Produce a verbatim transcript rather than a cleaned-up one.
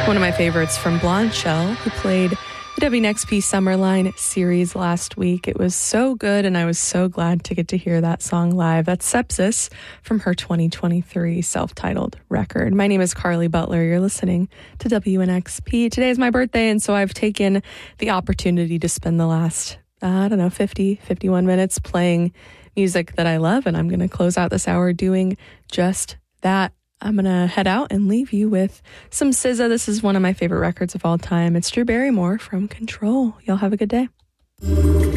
One of my favorites from Blonde Shell, who played the W N X P Summerline series last week. It was so good, and I was so glad to get to hear that song live. That's Sepsis from her twenty twenty-three self-titled record. My name is Carly Butler. You're listening to W N X P. Today is my birthday, and so I've taken the opportunity to spend the last, uh, I don't know, fifty, fifty-one minutes playing music that I love, and I'm going to close out this hour doing just that. I'm going to head out and leave you with some S Z A. This is one of my favorite records of all time. It's Drew Barrymore from Control. Y'all have a good day.